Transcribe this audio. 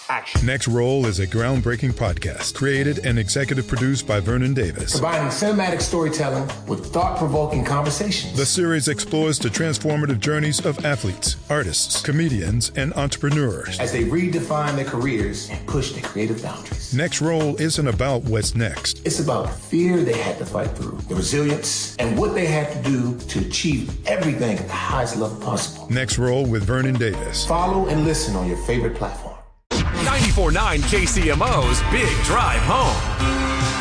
action. Next Roll is a groundbreaking podcast created and executive produced by Vernon Davis. Combining cinematic storytelling with thought-provoking conversations. The series explores the transformative journeys of athletes, artists, comedians, and entrepreneurs as they redefine their careers and push their creative boundaries. Next Roll isn't about what's next. It's about the fear they had to fight through, the resilience, and what they had to do to achieve everything at the highest level possible. Next Roll with Vernon Davis. Follow and listen on your favorite platform. 94.9 KCMO's Big Drive Home.